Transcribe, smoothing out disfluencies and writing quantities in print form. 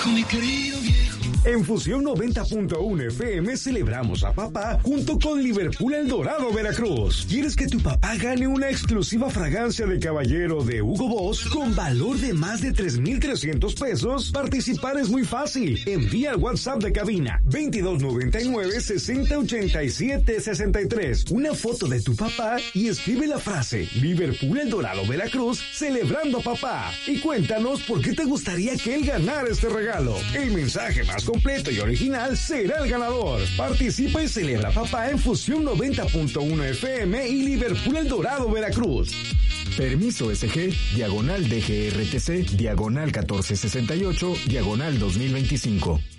mi querido viejo. En Fusión 90.1 FM celebramos a papá junto con Liverpool El Dorado, Veracruz. ¿Quieres que tu papá gane una exclusiva fragancia de caballero de Hugo Boss con valor de más de 3,300 pesos? Participar es muy fácil. Envía al WhatsApp de cabina 2299-6087-63 una foto de tu papá y escribe la frase Liverpool El Dorado, Veracruz, celebrando a papá. Y cuéntanos por qué te gustaría que él ganara este regalo. El mensaje más completo y original será el ganador. Participa y celebra papá en Fusión 90.1 FM y Liverpool El Dorado, Veracruz. Permiso SG, diagonal DGRTC, diagonal 1468, diagonal 2025.